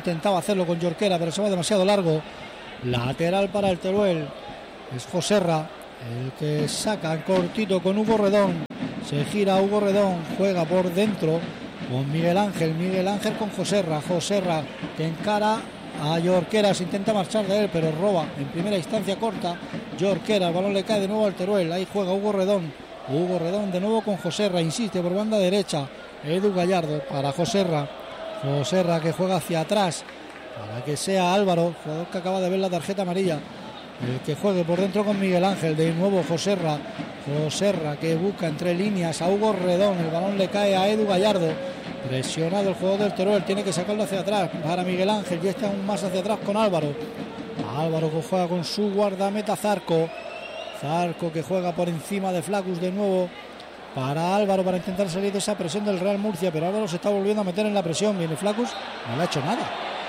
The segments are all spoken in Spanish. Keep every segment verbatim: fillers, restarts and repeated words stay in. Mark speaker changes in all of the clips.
Speaker 1: intentaba hacerlo con Jorquera, pero se va demasiado largo. Lateral para el Teruel. Es Joserra el que saca cortito con Hugo Redón. Se gira Hugo Redón, juega por dentro con Miguel Ángel. Miguel Ángel con Joserra. Joserra que encara a Jorquera, se intenta marchar de él, pero roba en primera instancia corta. Jorquera, el balón le cae de nuevo al Teruel. Ahí juega Hugo Redón. Hugo Redón de nuevo con Joserra, insiste por banda derecha. Edu Gallardo para Joserra. Joserra que juega hacia atrás para que sea Álvaro, jugador que acaba de ver la tarjeta amarilla, el que juegue por dentro con Miguel Ángel. De nuevo Joserra. Joserra que busca entre líneas a Hugo Redón. El balón le cae a Edu Gallardo. Presionado el jugador del Teruel, tiene que sacarlo hacia atrás para Miguel Ángel, y está aún más hacia atrás con Álvaro. Álvaro que juega con su guardameta Zarco. Zarco que juega por encima de Flacus de nuevo para Álvaro para intentar salir de esa presión del Real Murcia, pero Álvaro se está volviendo a meter en la presión. Viene Flacus, no le ha hecho nada.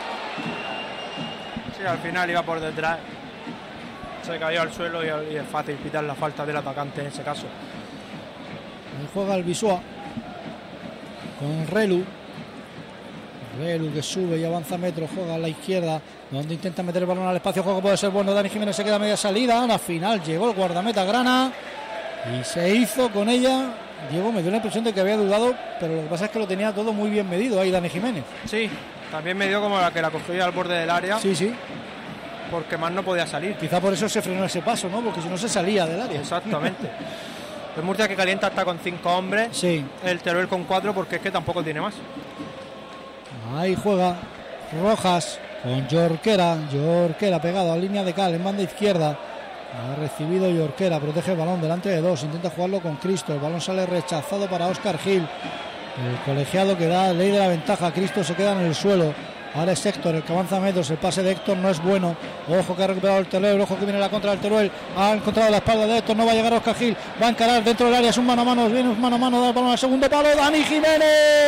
Speaker 2: Sí, al final iba por detrás, se cayó al suelo y, y es fácil pitar la falta del atacante en ese caso.
Speaker 1: Ahí juega el Bisúa con Relu. Relu que sube y avanza metros, juega a la izquierda, donde intenta meter el balón al espacio, juego puede ser bueno. Dani Jiménez se queda a media salida, a la final llegó el guardameta Grana y se hizo con ella. Diego, me dio la impresión de que había dudado, pero lo que pasa es que lo tenía todo muy bien medido ahí Dani Jiménez.
Speaker 2: Sí, también me dio como la que la cogió al borde del área.
Speaker 1: Sí, sí.
Speaker 2: Porque más no podía salir.
Speaker 1: Quizá por eso se frenó ese paso, ¿no? Porque si no se salía del área.
Speaker 2: Exactamente. El Murcia que calienta está con cinco hombres.
Speaker 1: Sí.
Speaker 2: El Teruel con cuatro, porque es que tampoco tiene más.
Speaker 1: Ahí juega Rojas con Jorquera. Jorquera pegado a línea de cal en banda izquierda. Ha recibido Jorquera, protege el balón delante de dos, intenta jugarlo con Cristo. El balón sale rechazado para Óscar Gil. El colegiado que da ley de la ventaja. Cristo se queda en el suelo. Ahora es Héctor el que avanza metros. El pase de Héctor no es bueno. Ojo que ha recuperado el Teruel. Ojo que viene la contra del Teruel. Ha encontrado la espalda de Héctor. No va a llegar Óscar Gil. Va a encarar dentro del área. Es un mano a mano. Viene un mano a mano. Da el balón al segundo palo. Dani Jiménez.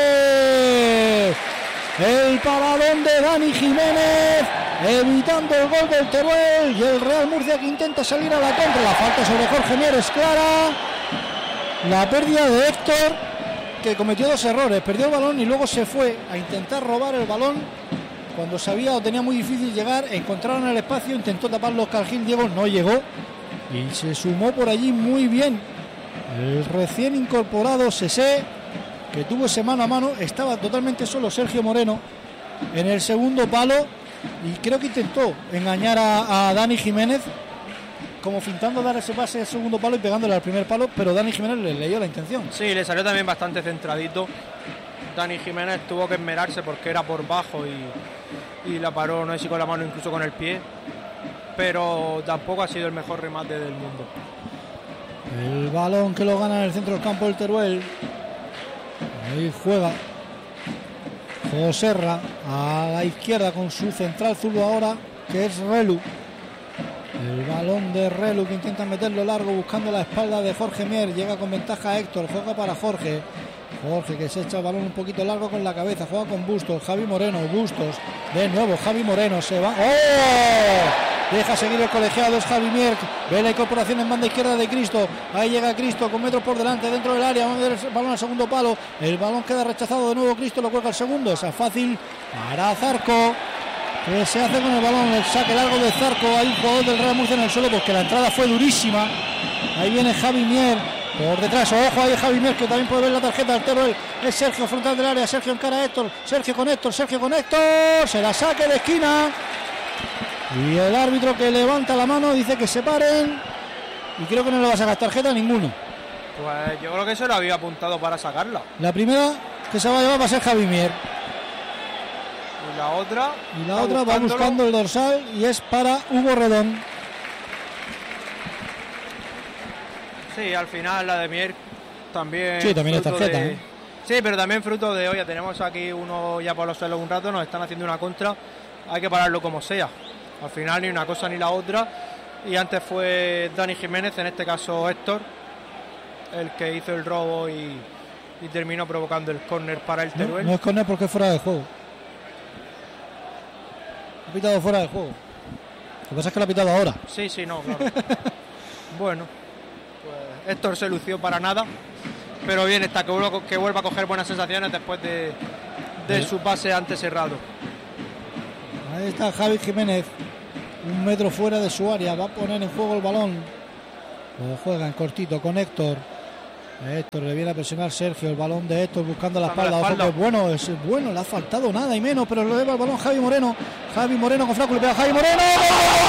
Speaker 1: El paradón de Dani Jiménez. Evitando el gol del Teruel. Y el Real Murcia que intenta salir a la contra. La falta sobre Jorge Mier es clara. La pérdida de Héctor, que cometió dos errores. Perdió el balón y luego se fue a intentar robar el balón cuando sabía o tenía muy difícil llegar. Encontraron el espacio, intentó taparlo Óscar Gil. Diego no llegó y se sumó por allí muy bien el recién incorporado Sesé, que tuvo ese mano a mano. Estaba totalmente solo Sergio Moreno en el segundo palo y creo que intentó engañar a, a Dani Jiménez, como fintando dar ese pase al segundo palo y pegándole al primer palo, pero Dani Jiménez le leyó la intención.
Speaker 2: Sí, le salió también bastante centradito. Dani Jiménez tuvo que esmerarse porque era por bajo y, y la paró, no sé si con la mano, incluso con el pie, pero tampoco ha sido el mejor remate del mundo.
Speaker 1: El balón que lo gana en el centro del campo el Teruel. Ahí juega Joserra a la izquierda con su central zurdo ahora, que es Relu. El balón de Relu que intenta meterlo largo buscando la espalda de Jorge Mier. Llega con ventaja a Héctor, juega para Jorge. Jorge que se echa el balón un poquito largo con la cabeza, juega con Bustos, Javi Moreno, Bustos, de nuevo Javi Moreno, se va. ¡Oh! Deja seguir el colegiado, es Javi Mier. Ve la incorporación en banda izquierda de Cristo. Ahí llega Cristo con metros por delante dentro del área. Vamos a ver el balón al segundo palo. El balón queda rechazado de nuevo. Cristo lo cuelga al segundo. Esa es fácil para Zarco, que se hace con el balón. El saque largo de Zarco. Hay un jugador del Real Murcia en el suelo porque la entrada fue durísima. Ahí viene Javi Mier por detrás. Ojo, ahí Javi Mier, que también puede ver la tarjeta del Teruel. Es Sergio frontal del área. Sergio encara a Héctor. Sergio con Héctor. Sergio con Héctor. Se la saque de esquina. Y el árbitro que levanta la mano dice que se paren. Y creo que no le va a sacar tarjeta a ninguno.
Speaker 2: Pues yo creo que se lo había apuntado para sacarla.
Speaker 1: La primera que se va a llevar va a ser Javi Mier.
Speaker 2: Y la otra.
Speaker 1: Y la otra va buscando el dorsal y es para Hugo Redón.
Speaker 2: Sí, al final la de Mier también.
Speaker 1: Sí, también es tarjeta.
Speaker 2: De...
Speaker 1: ¿eh?
Speaker 2: Sí, pero también fruto de, oye, tenemos aquí uno ya por los suelos un rato, nos están haciendo una contra, hay que pararlo como sea. Al final ni una cosa ni la otra. Y antes fue Dani Jiménez, en este caso Héctor, el que hizo el robo y, y terminó provocando el córner para el Teruel.
Speaker 1: No, no es córner porque es fuera de juego. Ha pitado fuera de juego. Lo que pasa es que lo ha pitado ahora.
Speaker 2: Sí, sí, no, claro. Bueno, pues Héctor se lució para nada, pero bien está que vuelva, que vuelva a coger buenas sensaciones después de, de su pase antes cerrado.
Speaker 1: Ahí está Javi Jiménez, un metro fuera de su área, va a poner en juego el balón. Lo juega en cortito con Héctor. Héctor le viene a presionar Sergio, el balón de Héctor buscando la espalda.
Speaker 2: la espalda.
Speaker 1: Es bueno, es bueno, le ha faltado nada y menos, pero lo lleva el balón Javi Moreno. Javi Moreno con Franco, le pega a Javi Moreno.